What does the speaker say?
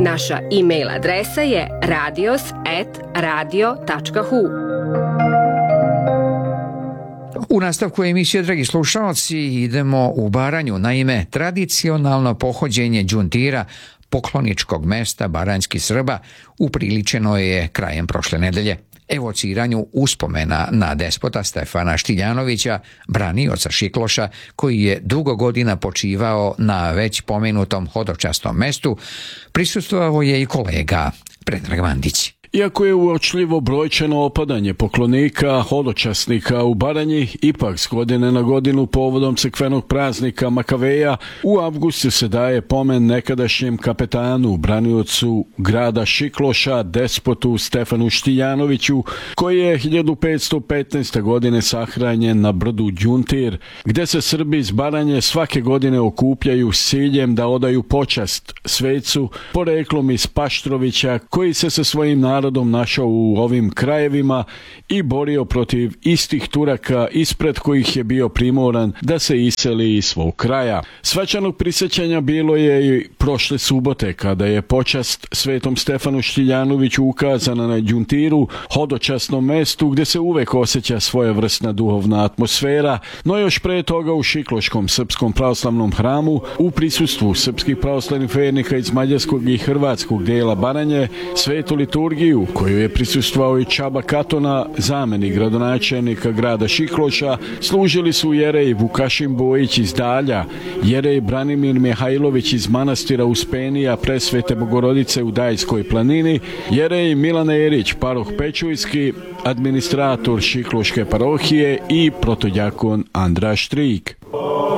Naša e-mail adresa je radios@radio.hu. U nastavku emisije, dragi slušalci, idemo u Baranju. Naime, tradicionalno pohođenje đuntira, pokloničkog mesta baranjskih Srba, upriličeno je krajem prošle nedelje. Evociranju uspomena na despota Stefana Štiljanovića, branioca Šikloša, koji je dugo godina počivao na već pomenutom hodočasnom mestu, prisustvovao je i kolega Predrag Mandić. Iako je uočljivo brojčano opadanje poklonika, hodočasnika u Baranji, ipak s godine na godinu povodom crkvenog praznika Makaveja u avgustu se daje pomen nekadašnjem kapetanu, braniocu grada Šikloša, despotu Stefanu Štiljanoviću, koji je 1515. godine sahranjen na brdu Đuntir, gde se Srbi iz Baranje svake godine okupljaju s ciljem da odaju počast svecu, poreklom iz Paštrovića, koji se sa svojim narodom našao u ovim krajevima i borio protiv istih Turaka ispred kojih je bio primoran da se iseli iz svog kraja. Svečanog prisjećanja bilo je i prošle subote kada je počast svetom Stefanu Štiljanoviću ukazana na Đuntiru, hodočasnom mestu gdje se uvek osjeća svojevrsna duhovna atmosfera, no još pre toga u Šikloškom srpskom pravoslavnom hramu u prisustvu srpskih pravoslavnih vernika iz mađarskog i hrvatskog dela Baranje svetu liturgiju koju je prisustvovao i Čaba Katona, zamenik gradonačelnika grada Šikloša, služili su jerej Vukašin Bojić iz Dalja, jerej Branimir Mihajlović iz manastira Uspenija Presvete Bogorodice u Dajskoj planini, jerej Milan Erić, paroh Pečujski, administrator Šikloške parohije i protodjakon Andra Štrik.